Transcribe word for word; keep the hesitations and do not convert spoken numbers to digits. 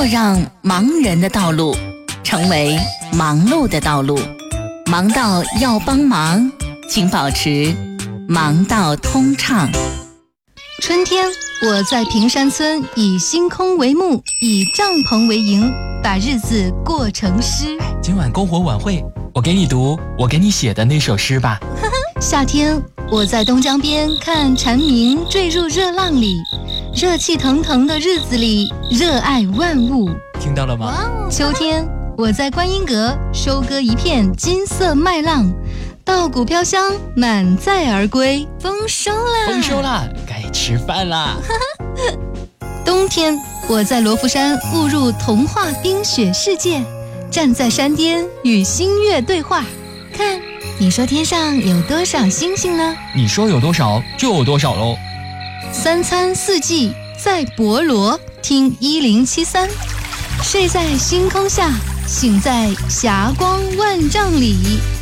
让忙人的道路成为忙碌的道路。忙到要帮忙，请保持忙到通畅。 春天，我在平山村以星空为幕，以帐篷为营，把日子过成诗。 今晚篝火晚会，我给你读我给你写的那首诗吧。 夏天，我在东江边看蝉鸣坠入热浪里，热气腾腾的日子里，热爱万物。 听到了吗？ 秋天，我在观音阁收割一片金色麦浪，稻谷飘香，满载而归。丰收啦！ 丰收啦！该吃饭啦！ 冬天，我在罗浮山误入童话冰雪世界，站在山巅与星月对话。看，你说天上有多少星星呢？ 你说有多少就有多少喽。 三餐四季在博罗，听一零七三，睡在星空下，醒在霞光万丈里。